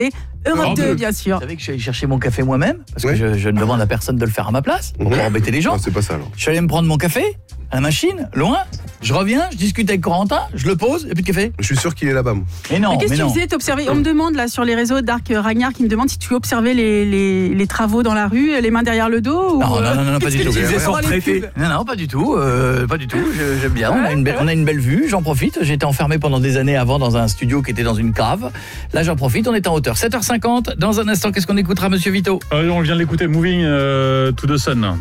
Europe 2, bien sûr. Vous savez que je suis allé chercher mon café moi-même, parce que je ne demande à personne de le faire à ma place, pour pas embêter les gens. Non, c'est pas ça alors. Je suis allé me prendre mon café à la machine, loin. Je reviens, je discute avec Corentin, je le pose, et puis de café. Je suis sûr qu'il est là-bas. Moi. Mais non, Mais qu'est-ce que tu non. faisais, t'observais? On me demande là sur les réseaux, Dark Ragnar qui me demande si tu observais les travaux dans la rue, les mains derrière le dos. Non, ou, non, pas du tout. faisais Sans retraité. Non, pas du tout. Pas du tout. J'aime bien. On a une belle vue. J'en profite. J'étais enfermé pendant des années avant dans un studio qui était dans une cave. Là, j'en profite. On est en hauteur. 7h50. Dans un instant, qu'est-ce qu'on écoutera, Monsieur Vito? On vient de l'écouter, Moving to the Sun.